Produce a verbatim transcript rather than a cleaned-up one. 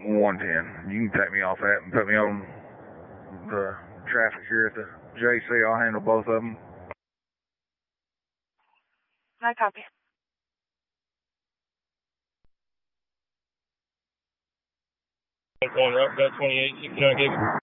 one ten. You can take me off that and put me on the traffic here at the J C. I'll handle both of them. I copy. Going right, got twenty-eight, sixty-nine,